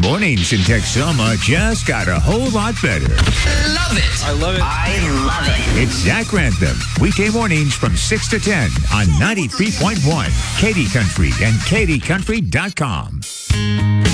Mornings in Texoma just got a whole lot better. Love it. I love it. I love it. It's Zach Grantham. Weekday mornings from 6 to 10 on 93.1 Katy Country and KatyCountry.com.